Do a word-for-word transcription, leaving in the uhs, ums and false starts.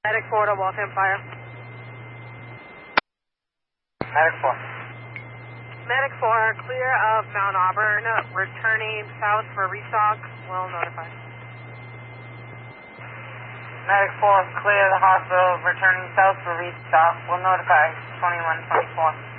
Medic four to Waltham Fire. Medic four. Medic four, clear of Mount Auburn, returning south for restock. Will notify. Medic four, clear of the hospital, returning south for restock. Will notify twenty-one twenty-four.